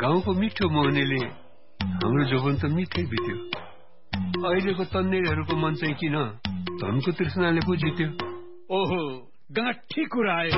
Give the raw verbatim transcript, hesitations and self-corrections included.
गाउँको मिठो मोहनीले हाम्रो जोबन त मिठै बित्यो। अहिलेको तन्नेहरूको मन चाहिँ किन धनको तृष्णाले पो जित्यो। ओहो गाँठी कुरा आयो।